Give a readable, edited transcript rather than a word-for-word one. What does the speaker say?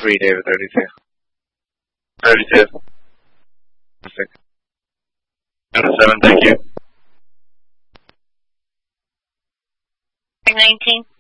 3, David, 32. 32. Perfect. Out of 7, thank you. 19.